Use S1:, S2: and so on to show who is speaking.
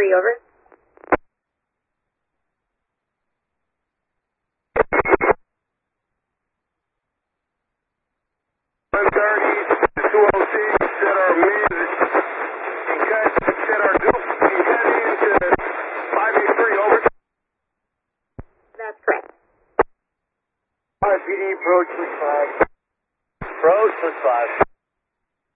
S1: 130, over.
S2: 206, set our mid, and cut, set our dupe, and cut into 583, over.
S1: That's correct.
S2: RPD, approach with 5. Approach with 5.